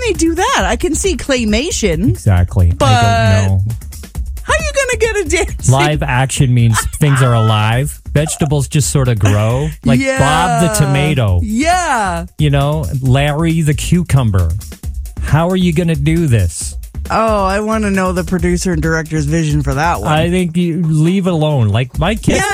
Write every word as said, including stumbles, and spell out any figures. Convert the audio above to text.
they do that? I can see claymation. Exactly. But I don't know. How are you going to get a dancing? Live action means things are alive. Vegetables just sort of grow. Like Yeah. Bob the tomato. Yeah. You know, Larry the cucumber. How are you going to do this? Oh, I want to know the producer and director's vision for that one. I think you leave it alone. Like my kids. Yeah.